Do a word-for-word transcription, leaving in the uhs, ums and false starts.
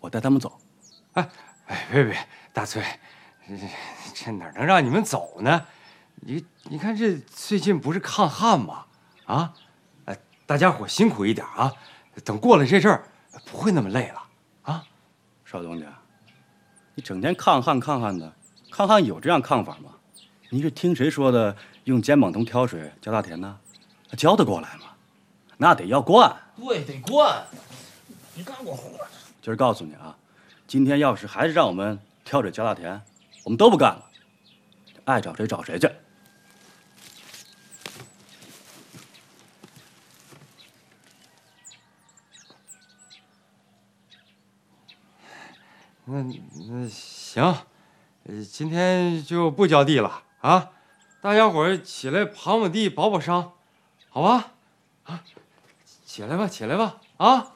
我带他们走。 哎哎，别别，大崔，这这哪能让你们走呢？你你看这最近不是抗旱吗？啊，哎，大家伙辛苦一点啊，等过了这阵儿，不会那么累了啊。 少东家，你整天抗旱抗旱的，抗旱有这样抗法吗？你是听谁说的？用肩膀头挑水浇大田呢？浇得过来吗？那得要灌。 对，得灌。你干过活。 今儿告诉你啊，今天要是还是让我们挑水浇大田，我们都不干了，爱找谁找谁去。 那那行，呃，今天就不浇地了啊！大家伙儿起来跑跑地，保保伤，好吧？啊，起来吧，起来吧，啊！